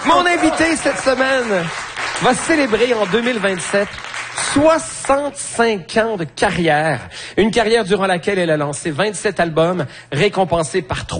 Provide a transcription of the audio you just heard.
Mon invité cette semaine va célébrer en 2027 65 ans de carrière. Une carrière durant laquelle elle a lancé 27 albums, récompensés par